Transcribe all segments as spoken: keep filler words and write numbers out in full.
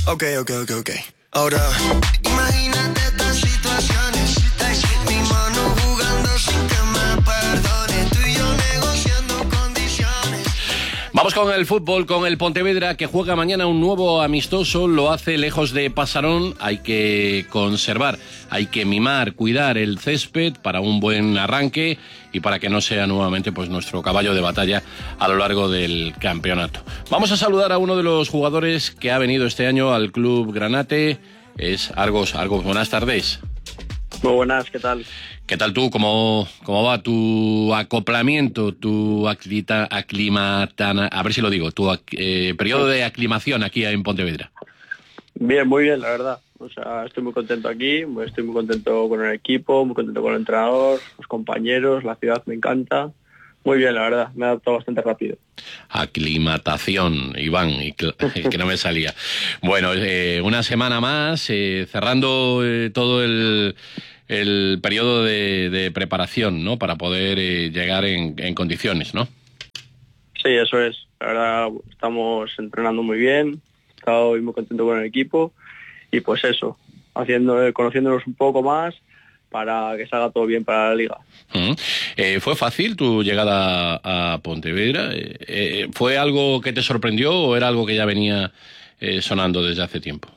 Ok, ok, ok, ok. Ahora, imagínate estas situaciones. Mi mano jugando sin que me perdone. Tú y yo negociando condiciones. Vamos con el fútbol, con el Pontevedra, que juega mañana un nuevo amistoso. Lo hace lejos de Pasarón. Hay que conservar, hay que mimar, cuidar el césped para un buen arranque y para que no sea nuevamente pues nuestro caballo de batalla a lo largo del campeonato. Vamos a saludar a uno de los jugadores que ha venido este año al Club Granate. Es Argos. Argos, buenas tardes. Muy buenas, ¿qué tal? ¿Qué tal tú? ¿Cómo, cómo va tu acoplamiento, tu aclita, aclimatana, a ver si lo digo, tu eh, periodo de aclimación aquí en Pontevedra? Bien, muy bien, la verdad. O sea, estoy muy contento aquí, estoy muy contento con el equipo, muy contento con el entrenador, los compañeros, la ciudad me encanta. Muy bien, la verdad, me he adaptado bastante rápido. Aclimatación, Iván, y que no me salía. Bueno, eh, una semana más, eh, cerrando eh, todo el, el periodo de, de preparación, ¿no? Para poder eh, llegar en, en condiciones, ¿no? Sí, eso es. La verdad, estamos entrenando muy bien, he estado muy contento con el equipo y pues eso, haciendo, conociéndonos un poco más para que salga todo bien para la liga. Uh-huh. Eh, ¿Fue fácil tu llegada a Pontevedra? Eh, eh, ¿Fue algo que te sorprendió o era algo que ya venía eh, sonando desde hace tiempo?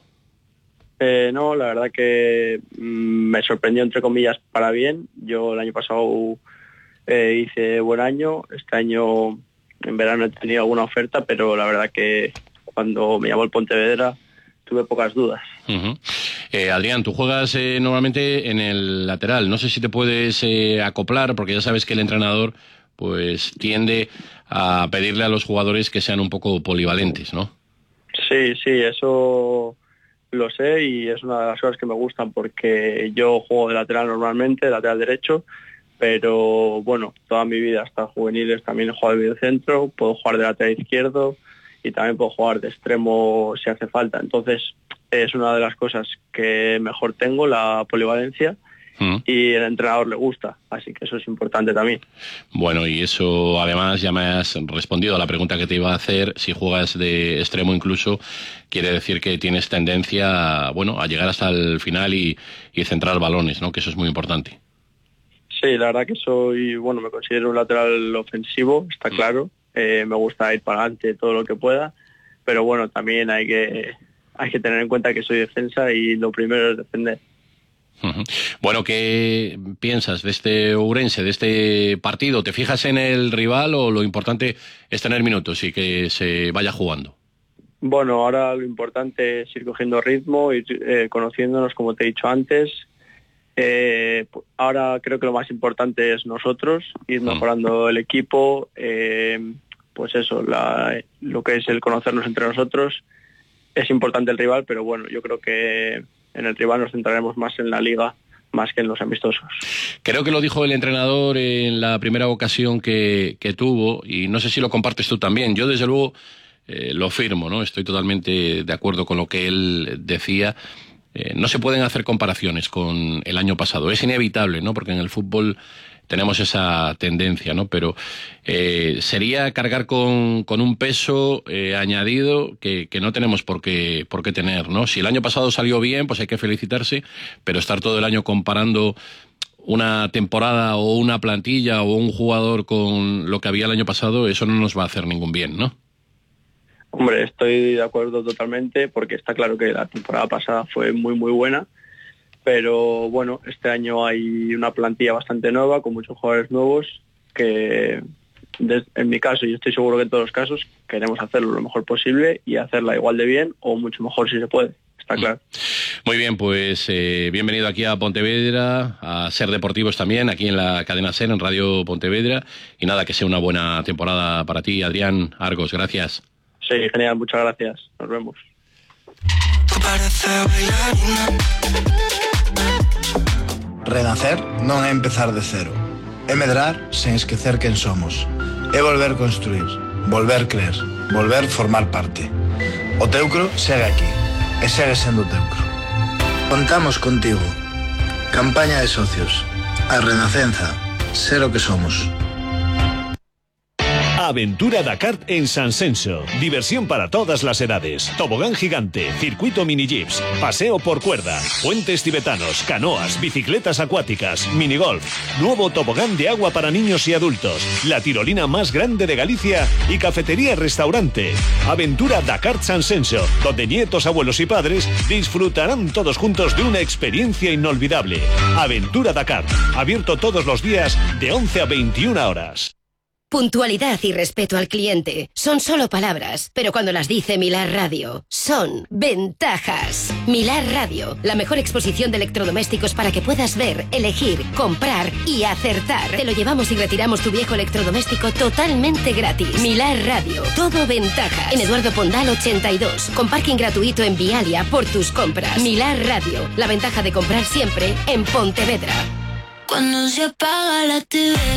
Eh, no, la verdad que mmm, me sorprendió entre comillas para bien. Yo el año pasado eh, hice buen año, este año en verano he tenido alguna oferta, pero la verdad que cuando me llamó el Pontevedra tuve pocas dudas. Uh-huh. Eh, Adrián, tú juegas eh, normalmente en el lateral. No sé si te puedes eh, acoplar, porque ya sabes que el entrenador pues tiende a pedirle a los jugadores que sean un poco polivalentes, ¿no? Sí, sí, eso lo sé y es una de las cosas que me gustan porque yo juego de lateral normalmente, de lateral derecho, pero bueno, toda mi vida hasta juveniles también he jugado de mediocentro, puedo jugar de lateral izquierdo y también puedo jugar de extremo si hace falta. Entonces es una de las cosas que mejor tengo, la polivalencia, mm. y el entrenador le gusta, así que eso es importante también. Bueno, y eso además ya me has respondido a la pregunta que te iba a hacer. Si juegas de extremo incluso, quiere decir que tienes tendencia, bueno, a llegar hasta el final y, y centrar balones, ¿no? Que eso es muy importante. Sí, la verdad que soy, bueno, me considero un lateral ofensivo, está claro. Eh, me gusta ir para adelante todo lo que pueda, pero bueno, también hay que hay que tener en cuenta que soy defensa y lo primero es defender. Uh-huh. Bueno, ¿qué piensas de este Ourense, de este partido? ¿Te fijas en el rival o lo importante es tener minutos y que se vaya jugando? Bueno, ahora lo importante es ir cogiendo ritmo, ir eh, conociéndonos, como te he dicho antes. Eh, ahora creo que lo más importante es nosotros, ir mejorando uh-huh. el equipo, eh, pues eso, la, lo que es el conocernos entre nosotros. Es importante el rival, pero bueno, yo creo que en el rival nos centraremos más en la liga, más que en los amistosos. Creo que lo dijo el entrenador en la primera ocasión que, que tuvo, y no sé si lo compartes tú también. Yo desde luego eh, lo firmo, ¿no? Estoy totalmente de acuerdo con lo que él decía. Eh, no se pueden hacer comparaciones con el año pasado. Es inevitable, ¿no? Porque en el fútbol tenemos esa tendencia, ¿no? Pero eh, sería cargar con, con un peso eh, añadido que, que no tenemos por qué, por qué tener, ¿no? Si el año pasado salió bien, pues hay que felicitarse, pero estar todo el año comparando una temporada o una plantilla o un jugador con lo que había el año pasado, eso no nos va a hacer ningún bien, ¿no? Hombre, estoy de acuerdo totalmente, porque está claro que la temporada pasada fue muy muy buena, pero bueno, este año hay una plantilla bastante nueva, con muchos jugadores nuevos, que en mi caso, y estoy seguro que en todos los casos, queremos hacerlo lo mejor posible y hacerla igual de bien o mucho mejor si se puede, está claro. Muy bien, pues eh, bienvenido aquí a Pontevedra, a Ser Deportivos también, aquí en la cadena SER, en Radio Pontevedra, y nada, que sea una buena temporada para ti, Adrián Argos, gracias. Sí, genial, muchas gracias, nos vemos. Renacer non é empezar de cero, é medrar sen esquecer quen somos, é volver construir, volver crer, volver formar parte. O Teucro segue aquí, e segue sendo Teucro. Contamos contigo. Campaña de socios. A Renacenza, ser o que somos. Aventura Dakar en Sansenso. Diversión para todas las edades. Tobogán gigante, circuito mini jeeps, paseo por cuerda, puentes tibetanos, canoas, bicicletas acuáticas, minigolf, nuevo tobogán de agua para niños y adultos, la tirolina más grande de Galicia y cafetería-restaurante. Aventura Dakar Sansenso, donde nietos, abuelos y padres disfrutarán todos juntos de una experiencia inolvidable. Aventura Dakar, abierto todos los días de once a veintiuna horas. Puntualidad y respeto al cliente son solo palabras, pero cuando las dice Milar Radio, son ventajas. Milar Radio, la mejor exposición de electrodomésticos para que puedas ver, elegir, comprar y acertar. Te lo llevamos y retiramos tu viejo electrodoméstico totalmente gratis. Milar Radio, todo ventajas. En Eduardo Pondal ochenta y dos, con parking gratuito en Vialia por tus compras. Milar Radio, la ventaja de comprar siempre en Pontevedra. Cuando se apaga la T V.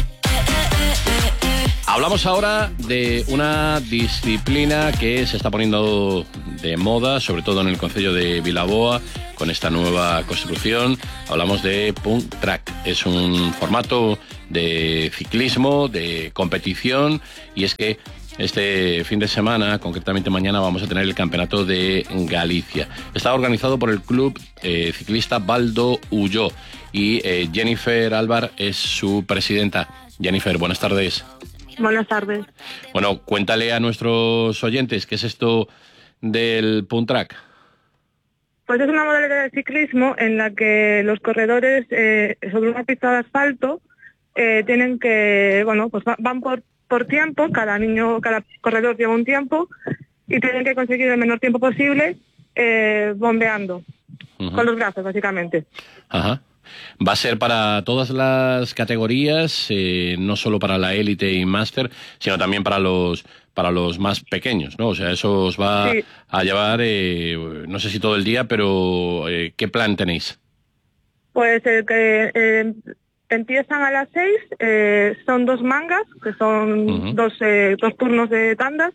Hablamos ahora de una disciplina que se está poniendo de moda, sobre todo en el concello de Vilaboa, con esta nueva construcción. Hablamos de Punt Track. Es un formato de ciclismo, de competición, y es que este fin de semana, concretamente mañana, vamos a tener el Campeonato de Galicia. Está organizado por el Club eh, Ciclista Baldo Ulló y eh, Jennifer Álvar es su presidenta. Jennifer, buenas tardes. Buenas tardes. Bueno, cuéntale a nuestros oyentes qué es esto del Punt Track. Pues es una modalidad de ciclismo en la que los corredores eh, sobre una pista de asfalto eh, tienen que, bueno, pues van por, por tiempo, cada niño, cada corredor lleva un tiempo y tienen que conseguir el menor tiempo posible eh, bombeando, uh-huh. con los brazos básicamente. Ajá. Va a ser para todas las categorías, eh, no solo para la élite y máster, sino también para los para los más pequeños, ¿no? O sea, eso os va sí. a llevar, eh, no sé si todo el día, pero eh, ¿qué plan tenéis? Pues el que eh, empiezan a las seis, eh, son dos mangas, que son uh-huh. dos, eh, dos turnos de tandas,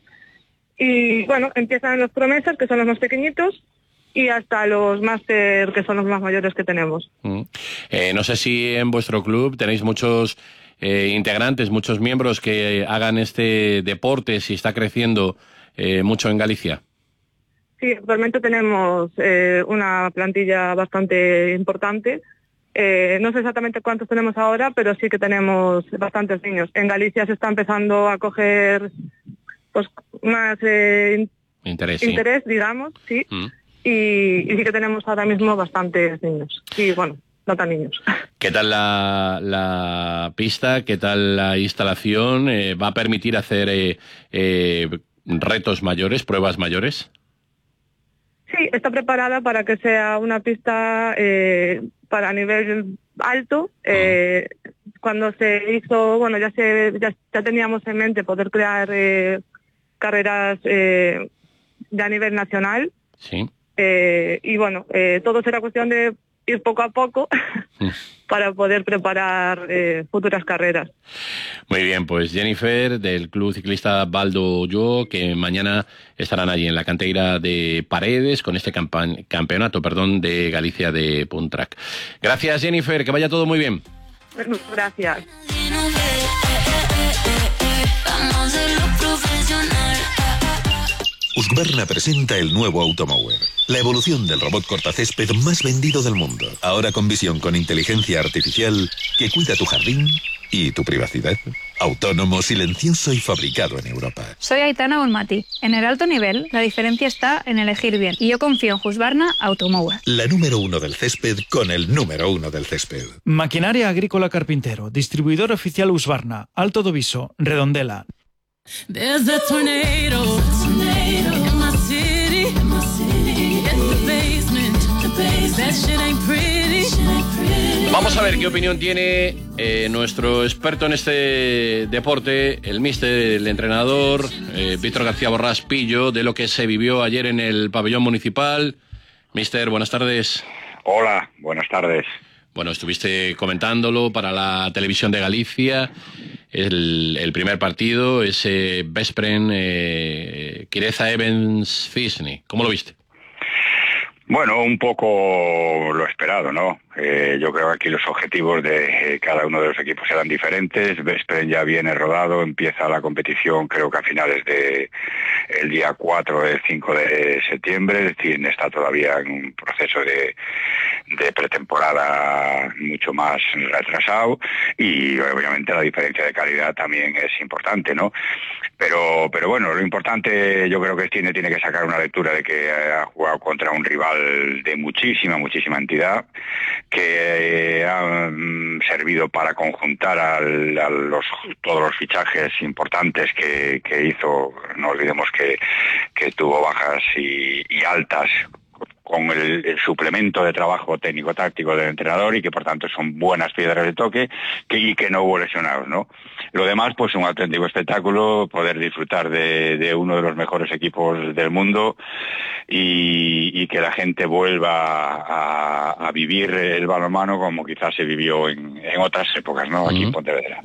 y bueno, empiezan los promesas, que son los más pequeñitos, y hasta los máster, que son los más mayores que tenemos. Mm. Eh, no sé si en vuestro club tenéis muchos eh, integrantes, muchos miembros que hagan este deporte, si está creciendo eh, mucho en Galicia. Sí, actualmente tenemos eh, una plantilla bastante importante. Eh, no sé exactamente cuántos tenemos ahora, pero sí que tenemos bastantes niños. En Galicia se está empezando a coger pues más eh, interés, interés sí. digamos, sí. Mm. Y, y sí que tenemos ahora mismo bastantes niños. Y bueno, no tan niños. ¿Qué tal la, la pista? ¿Qué tal la instalación? Eh, ¿Va a permitir hacer eh, eh, retos mayores, pruebas mayores? Sí, está preparada para que sea una pista eh, para nivel alto. Eh, uh-huh. Cuando se hizo, bueno, ya, se, ya, ya teníamos en mente poder crear eh, carreras eh, ya a nivel nacional. Sí. Eh, y bueno, eh, todo será cuestión de ir poco a poco para poder preparar eh, futuras carreras. Muy bien, pues Jennifer del Club Ciclista Baldo Ulló, que mañana estarán allí en la canteira de Paredes con este campa- campeonato perdón, de Galicia de Punt Track. Gracias, Jennifer, que vaya todo muy bien. Gracias. Husqvarna presenta el nuevo Automower, la evolución del robot cortacésped más vendido del mundo. Ahora con visión con inteligencia artificial que cuida tu jardín y tu privacidad. Autónomo, silencioso y fabricado en Europa. Soy Aitana Bonmati. En el alto nivel, la diferencia está en elegir bien. Y yo confío en Husqvarna Automower. La número uno del césped con el número uno del césped. Maquinaria Agrícola Carpintero. Distribuidor oficial Husqvarna. Alto do Viso. Redondela. There's a tornado, tornado in my city, in my city. It's the basement, the basement. That shit ain't pretty. Shit ain't pretty. Vamos a ver qué opinión tiene eh, nuestro experto en este deporte, el míster, el entrenador, eh, Víctor García Borrás Pillo, de lo que se vivió ayer en el pabellón municipal. Míster, buenas tardes. Hola, buenas tardes. Bueno, estuviste comentándolo para la televisión de Galicia. El, el primer partido, ese Veszprém, eh, Quireza Evans Cisne. ¿Cómo lo viste? Bueno, un poco lo esperado, ¿no? Eh, yo creo que aquí los objetivos de eh, cada uno de los equipos eran diferentes. Veszprém ya viene rodado, empieza la competición creo que a finales de el día cuatro o cinco de septiembre, es decir, está todavía en un proceso de, de pretemporada mucho más retrasado y obviamente la diferencia de calidad también es importante, ¿no? Pero, pero bueno, lo importante yo creo que tiene, tiene que sacar una lectura de que ha jugado contra un rival de muchísima, muchísima entidad, que eh, ha um, servido para conjuntar al, a los, todos los fichajes importantes que, que hizo. No olvidemos que, que tuvo bajas y, y altas con el, el suplemento de trabajo técnico-táctico del entrenador y que por tanto son buenas piedras de toque que, y que no hubo lesionados, ¿no? Lo demás, pues un auténtico espectáculo, poder disfrutar de, de uno de los mejores equipos del mundo y, y que la gente vuelva a, a vivir el balonmano como quizás se vivió en, en otras épocas, ¿no? Aquí uh-huh. en Pontevedra.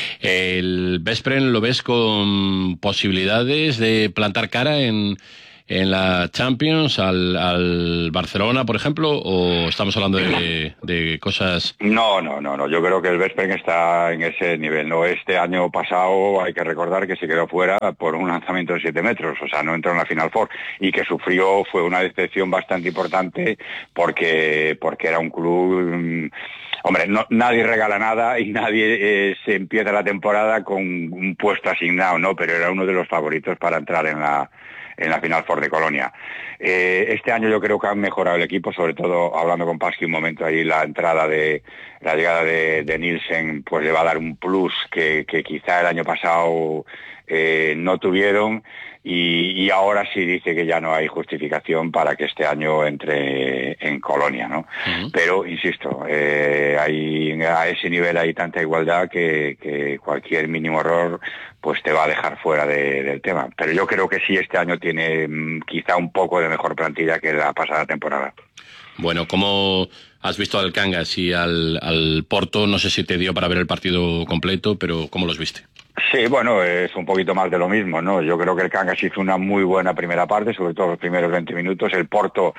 ¿El Veszprém lo ves con posibilidades de plantar cara en... en la Champions al, al Barcelona, por ejemplo, o estamos hablando de, de cosas...? No, no, no, no, yo creo que el Veszprém está en ese nivel, ¿no? Este año pasado hay que recordar que se quedó fuera por un lanzamiento de siete metros, o sea, no entró en la Final Four, y que sufrió, fue una decepción bastante importante porque, porque era un club... Hombre, no, nadie regala nada y nadie eh, se empieza la temporada con un puesto asignado, ¿no? Pero era uno de los favoritos para entrar en la en la Final Four de Colonia. Eh, este año yo creo que han mejorado el equipo, sobre todo hablando con Pasqui un momento ahí, la entrada de la llegada de, de Nielsen pues le va a dar un plus que, que quizá el año pasado eh, no tuvieron. Y, y ahora sí dice que ya no hay justificación para que este año entre en Colonia, ¿no? Uh-huh. Pero, insisto, eh, hay, a ese nivel hay tanta igualdad que, que cualquier mínimo error pues te va a dejar fuera de, del tema. Pero yo creo que sí este año tiene mmm, quizá un poco de mejor plantilla que la pasada temporada. Bueno, ¿cómo has visto al Cangas y al, al Porto? No sé si te dio para ver el partido completo, pero ¿cómo los viste? Sí, bueno, es un poquito más de lo mismo, ¿no? Yo creo que el Cangas hizo una muy buena primera parte, sobre todo los primeros veinte minutos. El Porto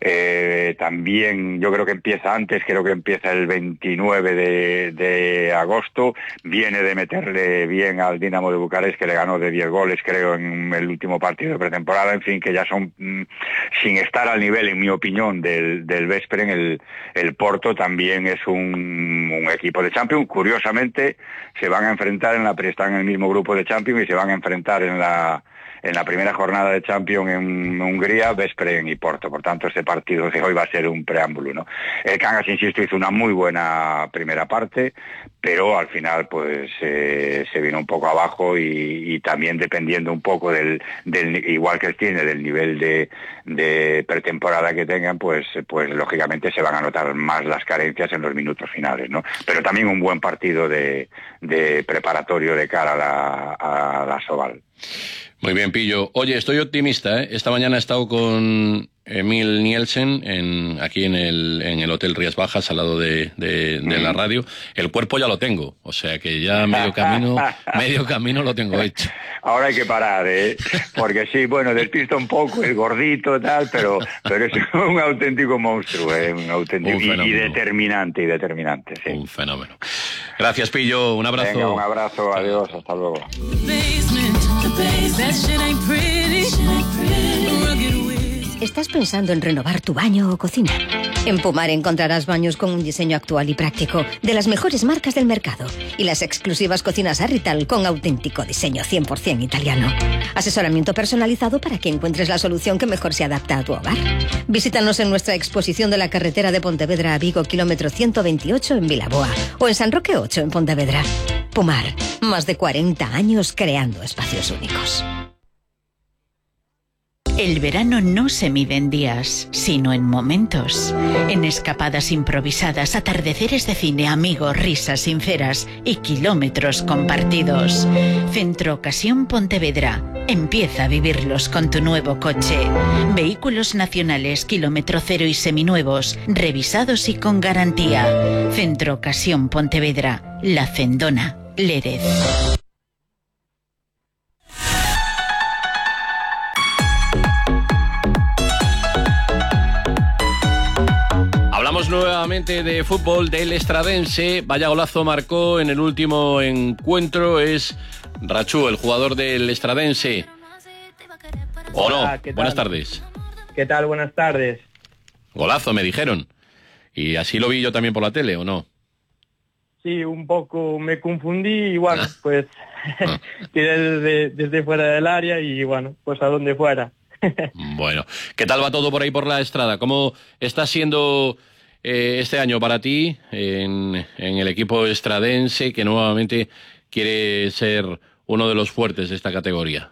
eh, también, yo creo que empieza antes, creo que empieza el veintinueve de, de agosto. Viene de meterle bien al Dinamo de Bucarest, que le ganó de diez goles, creo, en el último partido de pretemporada. En fin, que ya son, mm, sin estar al nivel, en mi opinión, del, del Veszprém, el, el Porto también es un, un equipo de Champions. Curiosamente, se van a enfrentar en la pre están en el mismo grupo de Champions y se van a enfrentar en la en la primera jornada de Champions en Hungría, Veszprém y Porto. Por tanto, este partido de hoy va a ser un preámbulo, ¿no? El Cangas, insisto, hizo una muy buena primera parte, pero al final pues eh, se vino un poco abajo y, y también dependiendo un poco del, del igual que él tiene, del nivel de, de pretemporada que tengan, pues pues lógicamente se van a notar más las carencias en los minutos finales, ¿no? Pero también un buen partido de, de preparatorio de cara a la, a la Soval. Muy bien, Pillo. Oye, estoy optimista, ¿eh? Esta mañana he estado con Emil Nielsen en, aquí en el, en el Hotel Rías Bajas, al lado de, de, de la radio. El cuerpo ya lo tengo, o sea que ya medio camino, medio camino lo tengo hecho. Ahora hay que parar, ¿eh? Porque sí, bueno, despista un poco, el gordito tal, pero pero es un auténtico monstruo, ¿eh? Un auténtico un y, y determinante, y determinante, sí. Un fenómeno. Gracias, Pillo, un abrazo. Venga, un abrazo, adiós, hasta luego. ¿Estás pensando en renovar tu baño o cocina? En Pumar encontrarás baños con un diseño actual y práctico de las mejores marcas del mercado y las exclusivas cocinas Arrital con auténtico diseño cien por ciento italiano. Asesoramiento personalizado para que encuentres la solución que mejor se adapta a tu hogar. Visítanos en nuestra exposición de la carretera de Pontevedra a Vigo, kilómetro ciento veintiocho en Vilaboa, o en San Roque ocho en Pontevedra. Pumar, más de cuarenta años creando espacios únicos. El verano no se mide en días, sino en momentos. En escapadas improvisadas, atardeceres de cine, amigos, risas sinceras y kilómetros compartidos. Centro Ocasión Pontevedra. Empieza a vivirlos con tu nuevo coche. Vehículos nacionales, kilómetro cero y seminuevos, revisados y con garantía. Centro Ocasión Pontevedra. La Cendona, Lérez. nuevamente de fútbol del Estradense. Vaya golazo marcó en el último encuentro. Es Rachú, el jugador del Estradense. ¿O no? Hola, ¿qué tal? Buenas tardes. ¿Qué tal? Buenas tardes. Golazo, me dijeron. Y así lo vi yo también por la tele, ¿o no? Sí, un poco me confundí y bueno, pues tiré desde, desde fuera del área y bueno, pues a donde fuera. Bueno, ¿qué tal va todo por ahí por la Estrada? ¿Cómo está siendo eh, este año para ti en, en el equipo estradense que nuevamente quiere ser uno de los fuertes de esta categoría?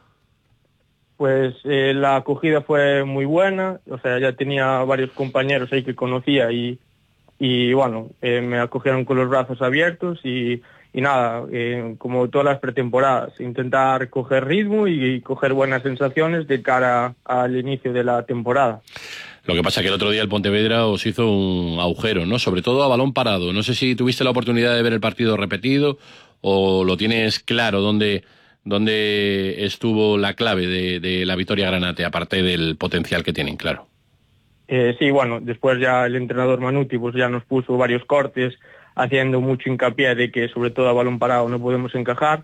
Pues eh, la acogida fue muy buena, o sea, ya tenía varios compañeros ahí que conocía y, y bueno, eh, me acogieron con los brazos abiertos y, y nada, eh, como todas las pretemporadas, intentar coger ritmo y, y coger buenas sensaciones de cara al inicio de la temporada. Lo que pasa es que el otro día el Pontevedra os hizo un agujero, ¿no? Sobre todo a balón parado. No sé si tuviste la oportunidad de ver el partido repetido o lo tienes claro dónde... ¿Dónde estuvo la clave de, de la victoria granate, aparte del potencial que tienen, claro? Eh, sí, bueno, después ya el entrenador Manuti pues ya nos puso varios cortes, haciendo mucho hincapié de que sobre todo a balón parado no podemos encajar,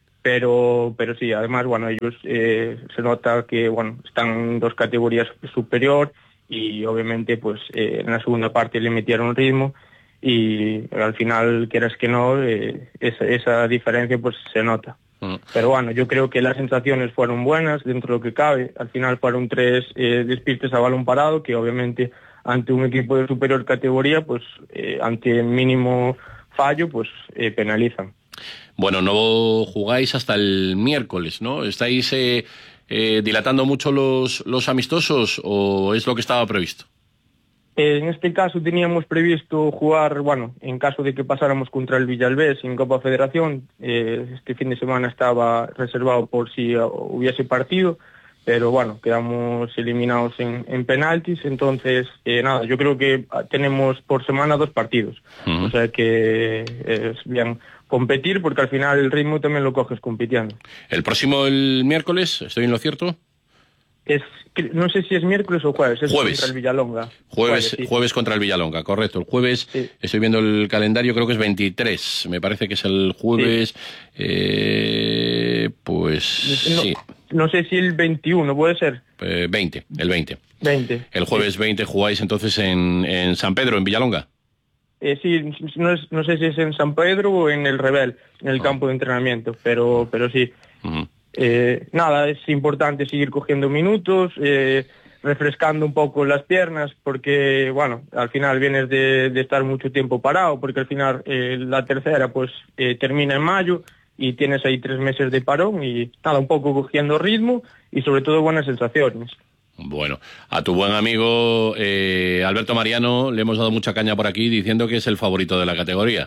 pero pero sí, además, bueno, ellos eh, se nota que, bueno, están en dos categorías superior y obviamente pues eh, en la segunda parte le metieron ritmo y al final, quieras que no, eh, esa, esa diferencia pues se nota. Pero bueno, yo creo que las sensaciones fueron buenas dentro de lo que cabe. Al final fueron tres eh, despistes a balón parado que obviamente ante un equipo de superior categoría, pues eh, ante el mínimo fallo, pues eh, penalizan. Bueno, no jugáis hasta el miércoles, ¿no? ¿Estáis eh, eh, dilatando mucho los, los amistosos o es lo que estaba previsto? En este caso teníamos previsto jugar, bueno, en caso de que pasáramos contra el Villalbés en Copa Federación, eh, este fin de semana estaba reservado por si hubiese partido, pero bueno, quedamos eliminados en, en penaltis, entonces, eh, nada, yo creo que tenemos por semana dos partidos, uh-huh. O sea que es bien competir porque al final el ritmo también lo coges compitiendo. ¿El próximo el miércoles? ¿Estoy en lo cierto? Es, no sé si es miércoles o jueves, es jueves. Contra el Villalonga. Jueves, jueves, sí. Jueves contra el Villalonga, correcto. El jueves, sí. Estoy viendo el calendario, creo que es veintitrés, me parece que es el jueves, sí. eh, pues no, sí. No sé si el veintiuno, ¿puede ser? Eh, veinte, el veinte. veinte. El jueves sí. veinte jugáis entonces en, en San Pedro, en Villalonga. Eh, sí, no, es, no sé si es en San Pedro o en el Rebel, en el oh. campo de entrenamiento, pero, pero sí. Uh-huh. Eh, nada, es importante seguir cogiendo minutos, eh, refrescando un poco las piernas, porque, bueno, al final vienes de, de estar mucho tiempo parado, porque al final eh, la tercera pues eh, termina en mayo y tienes ahí tres meses de parón y nada, un poco cogiendo ritmo y sobre todo buenas sensaciones. Bueno, a tu buen amigo eh, Alberto Mariano le hemos dado mucha caña por aquí diciendo que es el favorito de la categoría.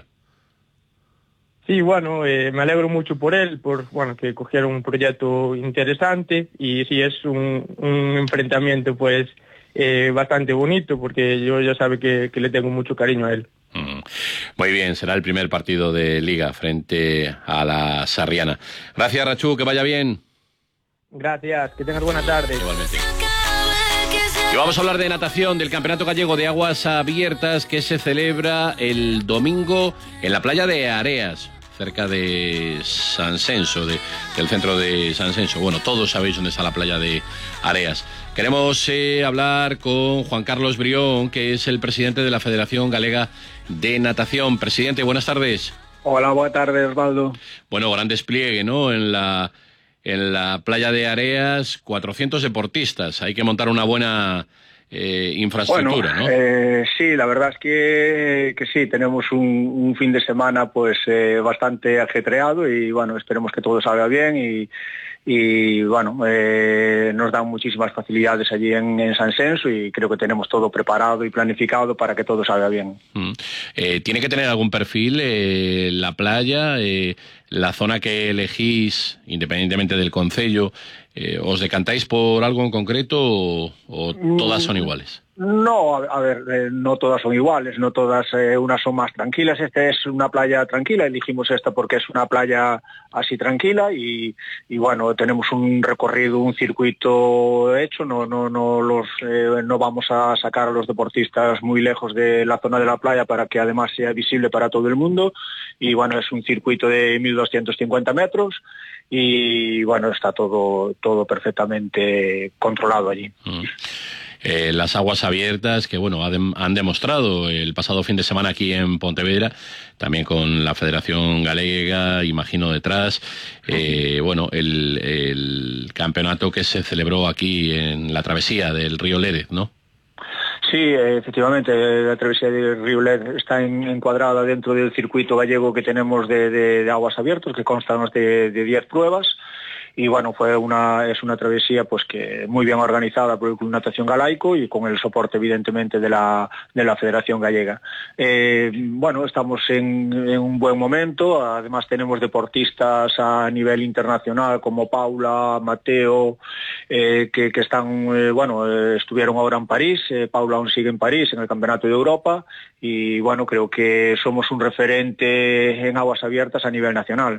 Sí, bueno, eh, me alegro mucho por él, por bueno que cogieron un proyecto interesante y sí es un, un enfrentamiento pues eh, bastante bonito porque yo ya sabe que, que le tengo mucho cariño a él. Mm. Muy bien, será el primer partido de Liga frente a la Sarriana. Gracias, Rachú, que vaya bien. Gracias, que tengas buena tarde. Igualmente. Y vamos a hablar de natación, del Campeonato Gallego de Aguas Abiertas que se celebra el domingo en la playa de Areas, cerca de San Censo, de, del centro de San Censo. Bueno, todos sabéis dónde está la playa de Areas. Queremos eh, hablar con Juan Carlos Brión, que es el presidente de la Federación Galega de Natación. Presidente, buenas tardes. Hola, buenas tardes, Osvaldo. Bueno, gran despliegue, ¿no?, en la, en la playa de Areas, cuatrocientos deportistas. Hay que montar una buena eh, infraestructura, bueno, ¿no? Eh, sí, la verdad es que, que sí, tenemos un, un fin de semana pues eh, bastante ajetreado y bueno, esperemos que todo salga bien y, y bueno, eh, nos dan muchísimas facilidades allí en, en San Censo y creo que tenemos todo preparado y planificado para que todo salga bien. Mm. Eh, ¿Tiene que tener algún perfil eh, la playa, eh, la zona que elegís, independientemente del concello? Eh, ¿Os decantáis por algo en concreto o, o todas son iguales? No, a, a ver, eh, no todas son iguales, no todas, eh, unas son más tranquilas. Esta es una playa tranquila, elegimos esta porque es una playa así tranquila y, y bueno, tenemos un recorrido, un circuito hecho, no, no, no, los, eh, no vamos a sacar a los deportistas muy lejos de la zona de la playa para que además sea visible para todo el mundo y bueno, es un circuito de mil doscientos cincuenta metros y bueno, está todo, todo perfectamente controlado allí. Mm. Eh, las aguas abiertas que bueno han demostrado el pasado fin de semana aquí en Pontevedra, también con la Federación Galega, imagino detrás, eh, bueno, el, el campeonato que se celebró aquí en la travesía del río Lérez, ¿no? Sí, efectivamente, la travesía del río Lérez está en, encuadrada dentro del circuito gallego que tenemos de, de, de aguas abiertas, que consta de diez pruebas. Y bueno, fue una, es una travesía pues que muy bien organizada por el Club Natación Galaico y con el soporte evidentemente de la, de la Federación Gallega. Eh, bueno, estamos en, en un buen momento, además tenemos deportistas a nivel internacional como Paula, Mateo, eh, que, que están, eh, bueno, eh, estuvieron ahora en París, eh, Paula aún sigue en París en el Campeonato de Europa y bueno, creo que somos un referente en aguas abiertas a nivel nacional.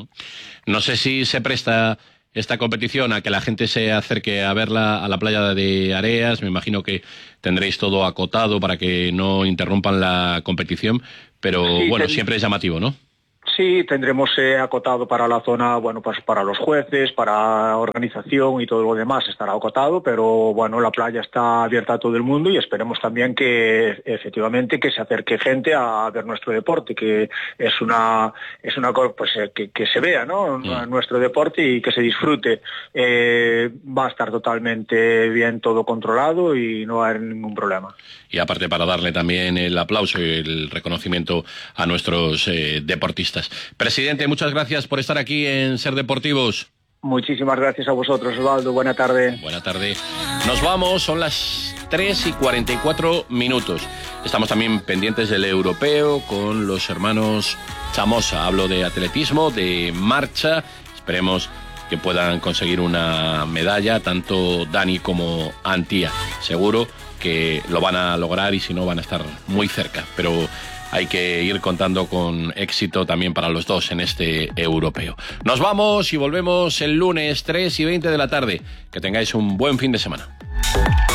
No sé si se presta esta competición a que la gente se acerque a verla a la playa de Areas. Me imagino que tendréis todo acotado para que no interrumpan la competición, pero sí, bueno, ten... siempre es llamativo, ¿no? Sí, tendremos eh, acotado para la zona, bueno, pues para los jueces, para organización y todo lo demás estará acotado, pero bueno, la playa está abierta a todo el mundo y esperemos también que efectivamente que se acerque gente a ver nuestro deporte, que es una es una cosa pues eh, que, que se vea, ¿no? Mm. Nuestro deporte y que se disfrute. Eh, va a estar totalmente bien todo controlado y no va a haber ningún problema. Y aparte para darle también el aplauso y el reconocimiento a nuestros eh, deportistas. Presidente, muchas gracias por estar aquí en Ser Deportivos. Muchísimas gracias a vosotros, Osvaldo. Buena tarde. Buena tarde. Nos vamos, son las tres y cuarenta y cuatro minutos. Estamos también pendientes del europeo con los hermanos Chamosa. Hablo de atletismo, de marcha. Esperemos que puedan conseguir una medalla, tanto Dani como Antía. Seguro que lo van a lograr y si no van a estar muy cerca. Pero hay que ir contando con éxito también para los dos en este europeo. Nos vamos y volvemos el lunes tres y veinte de la tarde. Que tengáis un buen fin de semana.